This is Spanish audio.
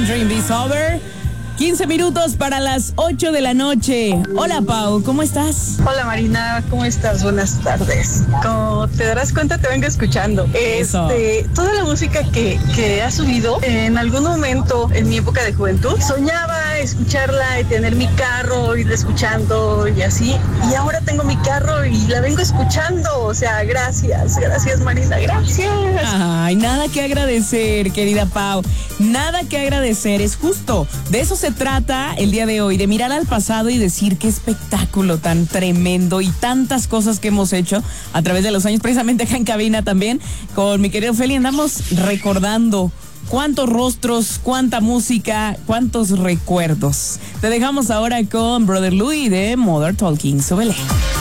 Don't Dream This Over. 15 minutos para las 8 de la noche. Hola, Pau, ¿cómo estás? Hola, Marina, ¿cómo estás? Buenas tardes. Como te darás cuenta, te vengo escuchando. Eso. Toda la música que has subido, en algún momento en mi época de juventud, soñaba escucharla y tener mi carro, irla escuchando y así. Y ahora tengo mi carro y la vengo escuchando. O sea, gracias, Marina, gracias. Ay, nada que agradecer, querida Pau. Nada que agradecer, es justo. De eso se trata el día de hoy, de mirar al pasado y decir qué espectáculo tan tremendo y tantas cosas que hemos hecho a través de los años, precisamente acá en cabina también. Con mi querido Feli andamos recordando cuántos rostros, cuánta música, cuántos recuerdos. Te dejamos ahora con Brother Louie de Modern Talking. Súbele.